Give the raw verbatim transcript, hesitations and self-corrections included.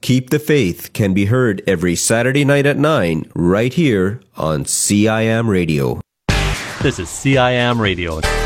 Keep the Faith can be heard every Saturday night at nine right here on C I M Radio. This is C I M Radio.